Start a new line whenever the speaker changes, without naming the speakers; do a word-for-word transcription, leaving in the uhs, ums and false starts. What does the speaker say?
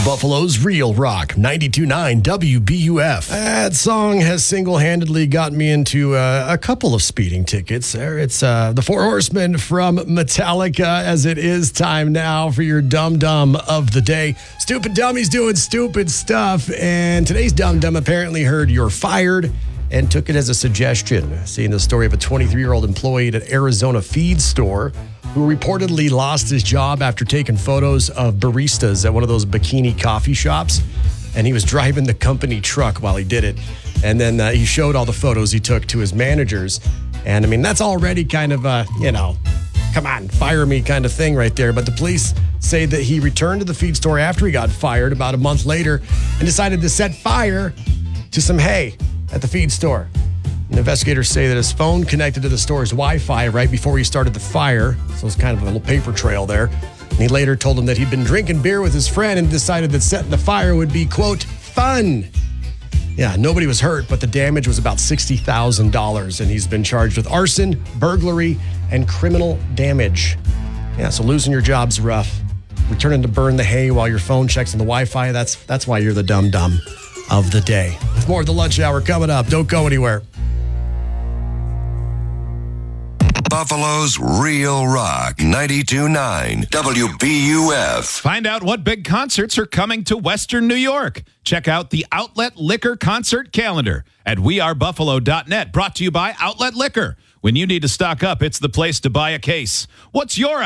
Buffalo's Real Rock, ninety-two point nine W B U F. That song has single-handedly gotten me into uh, a couple of speeding tickets. There, it's uh, the Four Horsemen from Metallica, as it is time now for your Dum Dum of the day. Stupid dummies doing stupid stuff, and today's Dum Dum apparently heard you're fired and took it as a suggestion. Seeing the story of a twenty-three-year-old employee at an Arizona feed store who reportedly lost his job after taking photos of baristas at one of those bikini coffee shops. And he was driving the company truck while he did it. And then uh, he showed all the photos he took to his managers. And I mean, that's already kind of a, you know, come on, fire me kind of thing right there. But the police say that he returned to the feed store after he got fired about a month later and decided to set fire to some hay at the feed store. And investigators say that his phone connected to the store's Wi-Fi right before he started the fire. So it's kind of a little paper trail there. And he later told him that he'd been drinking beer with his friend and decided that setting the fire would be, quote, fun. Yeah, nobody was hurt, but the damage was about sixty thousand dollars. And he's been charged with arson, burglary, and criminal damage. Yeah, so losing your job's rough. Returning to burn the hay while your phone checks on the Wi-Fi, that's, that's why you're the dum-dum of the day. With more of the lunch hour coming up. Don't go anywhere.
Buffalo's Real Rock, ninety-two point nine W B U F.
Find out what big concerts are coming to Western New York. Check out the Outlet Liquor concert calendar at we are buffalo dot net. Brought to you by Outlet Liquor. When you need to stock up, it's the place to buy a case. What's your